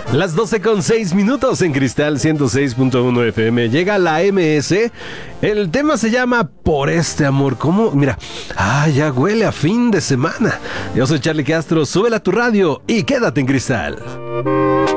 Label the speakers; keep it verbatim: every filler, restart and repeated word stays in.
Speaker 1: Las doce con seis minutos en Cristal ciento seis punto uno F M. Llega la M S. El tema se llama Por este amor. ¿Cómo? Mira. Ah, ya huele a fin de semana. Yo soy Charlie Castro. Súbela a tu radio y quédate en Cristal.